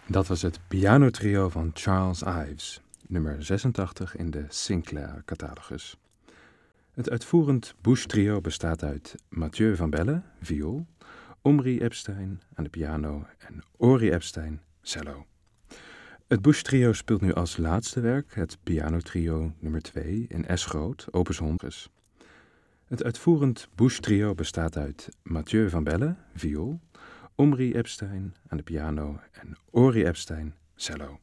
Dat was het pianotrio van Charles Ives, nummer 86 in de Sinclair-catalogus. Het uitvoerend Bush-trio bestaat uit Mathieu van Belle, viool, Omri Epstein aan de piano en Ori Epstein, cello. Het Bush-trio speelt nu als laatste werk het pianotrio nummer 2 in S-groot, opus 100. Het uitvoerend Bush-trio bestaat uit Mathieu van Belle, viool, Omri Epstein aan de piano en Ori Epstein, cello.